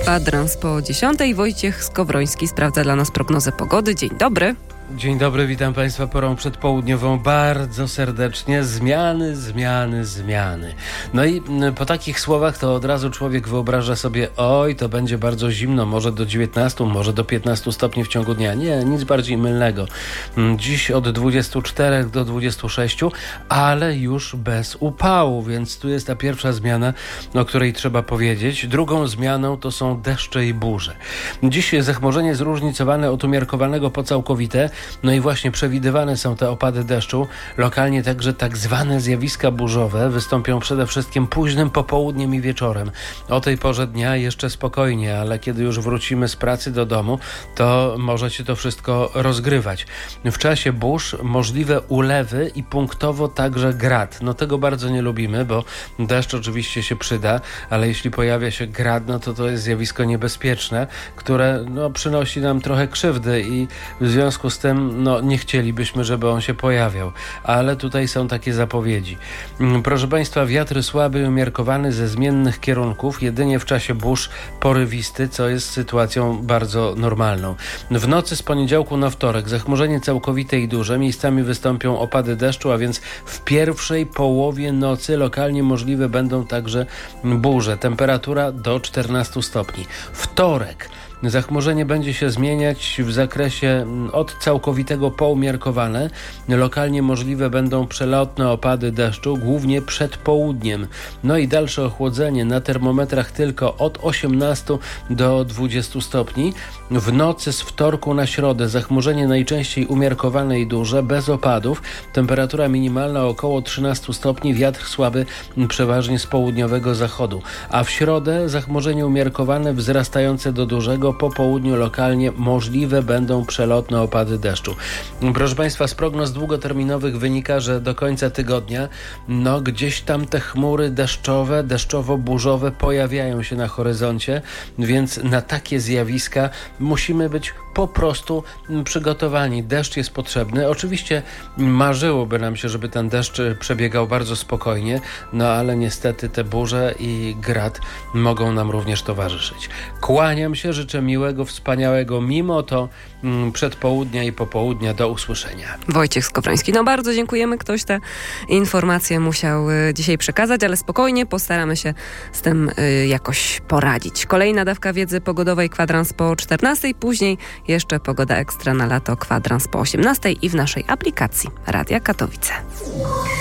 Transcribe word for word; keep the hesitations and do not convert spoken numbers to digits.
Kwadrans po dziesiątej. Wojciech Skowroński sprawdza dla nas prognozę pogody. Dzień dobry. Dzień dobry, witam Państwa porą przedpołudniową bardzo serdecznie. Zmiany, zmiany, zmiany. No i po takich słowach to od razu człowiek wyobraża sobie, oj, to będzie bardzo zimno, może do dziewiętnastu, może do piętnastu stopni w ciągu dnia. Nie, nic bardziej mylnego. Dziś od dwudziestu czterech do dwudziestu sześciu, ale już bez upału, więc tu jest ta pierwsza zmiana, o której trzeba powiedzieć. Drugą zmianą to są deszcze i burze. Dziś zachmurzenie zróżnicowane od umiarkowanego po całkowite. No i właśnie przewidywane są te opady deszczu. Lokalnie także tak zwane zjawiska burzowe wystąpią przede wszystkim późnym popołudniem i wieczorem. O tej porze dnia jeszcze spokojnie, ale kiedy już wrócimy z pracy do domu, to może się to wszystko rozgrywać. W czasie burz możliwe ulewy i punktowo także grad. No tego bardzo nie lubimy, bo deszcz oczywiście się przyda, ale jeśli pojawia się grad, no to to jest zjawisko niebezpieczne, które no, przynosi nam trochę krzywdy i w związku z tym no, nie chcielibyśmy, żeby on się pojawiał, ale tutaj są takie zapowiedzi. Proszę Państwa, wiatr słaby i umiarkowany ze zmiennych kierunków, jedynie w czasie burz porywisty, co jest sytuacją bardzo normalną. W nocy z poniedziałku na wtorek zachmurzenie całkowite i duże, miejscami wystąpią opady deszczu, a więc w pierwszej połowie nocy lokalnie możliwe będą także burze. Temperatura do czternastu stopni. Wtorek. Zachmurzenie będzie się zmieniać w zakresie od całkowitego po umiarkowane. Lokalnie możliwe będą przelotne opady deszczu, głównie przed południem. No i dalsze ochłodzenie na termometrach tylko od osiemnastu do dwudziestu stopni. W nocy z wtorku na środę zachmurzenie najczęściej umiarkowane i duże, bez opadów. Temperatura minimalna około trzynastu stopni, wiatr słaby przeważnie z południowego zachodu. A w środę zachmurzenie umiarkowane wzrastające do dużego. Po południu lokalnie możliwe będą przelotne opady deszczu. Proszę Państwa, z prognoz długoterminowych wynika, że do końca tygodnia no gdzieś tam te chmury deszczowe, deszczowo-burzowe pojawiają się na horyzoncie, więc na takie zjawiska musimy być po prostu przygotowani. Deszcz jest potrzebny. Oczywiście marzyłoby nam się, żeby ten deszcz przebiegał bardzo spokojnie, no ale niestety te burze i grad mogą nam również towarzyszyć. Kłaniam się, życzę miłego, wspaniałego, mimo to przedpołudnia i popołudnia. Do usłyszenia. Wojciech Skowroński. No bardzo dziękujemy. Ktoś te informacje musiał dzisiaj przekazać, ale spokojnie postaramy się z tym jakoś poradzić. Kolejna dawka wiedzy pogodowej, kwadrans po czternastej, później jeszcze pogoda ekstra na lato, kwadrans po osiemnastej i w naszej aplikacji Radia Katowice.